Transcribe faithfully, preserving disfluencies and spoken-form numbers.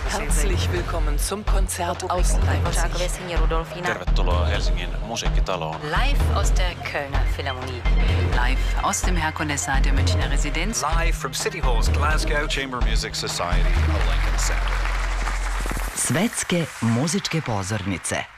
Herzlich willkommen zum Konzert aus Leipzig. Tervetuloa Helsingin musiikkitaloon. Live aus der Kölner Philharmonie. Live aus dem Herkulessaal der Münchner Residenz. Live from City Hall's Glasgow Chamber Music Society, a Lincoln Center. Svetske muzičke pozornice.